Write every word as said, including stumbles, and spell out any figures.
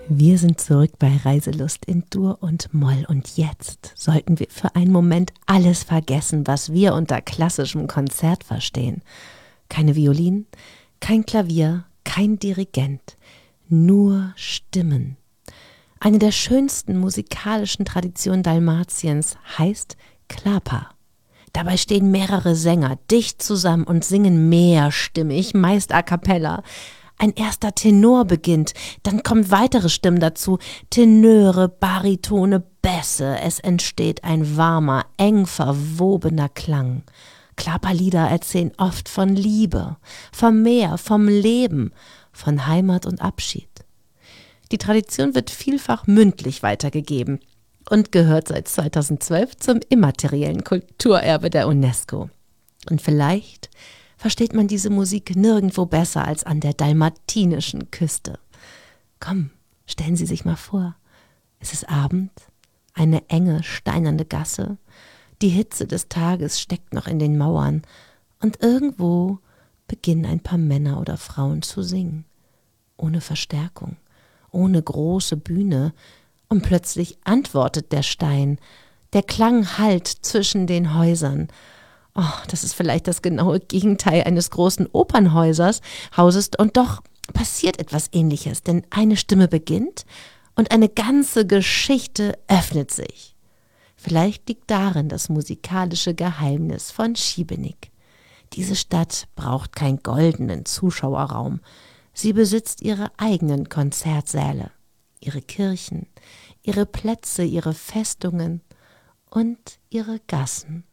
Wir sind zurück bei Reiselust in Dur und Moll und jetzt sollten wir für einen Moment alles vergessen, was wir unter klassischem Konzert verstehen. Keine Violinen, kein Klavier, kein Dirigent, nur Stimmen. Eine der schönsten musikalischen Traditionen Dalmatiens heißt Klapa. Dabei stehen mehrere Sänger dicht zusammen und singen mehrstimmig, meist a cappella. Ein erster Tenor beginnt, dann kommen weitere Stimmen dazu, Tenöre, Baritone, Bässe. Es entsteht ein warmer, eng verwobener Klang. Klapa-Lieder erzählen oft von Liebe, vom Meer, vom Leben, von Heimat und Abschied. Die Tradition wird vielfach mündlich weitergegeben und gehört seit zweitausendzwölf zum immateriellen Kulturerbe der UNESCO. Und vielleicht versteht man diese Musik nirgendwo besser als an der dalmatinischen Küste. Komm, stellen Sie sich mal vor, es ist Abend, eine enge, steinerne Gasse, die Hitze des Tages steckt noch in den Mauern und irgendwo beginnen ein paar Männer oder Frauen zu singen. Ohne Verstärkung, ohne große Bühne und plötzlich antwortet der Stein. Der Klang hallt zwischen den Häusern. Oh, das ist vielleicht das genaue Gegenteil eines großen Opernhauses Hauses, und doch passiert etwas Ähnliches, denn eine Stimme beginnt und eine ganze Geschichte öffnet sich. Vielleicht liegt darin das musikalische Geheimnis von Šibenik. Diese Stadt braucht keinen goldenen Zuschauerraum. Sie besitzt ihre eigenen Konzertsäle, ihre Kirchen, ihre Plätze, ihre Festungen und ihre Gassen.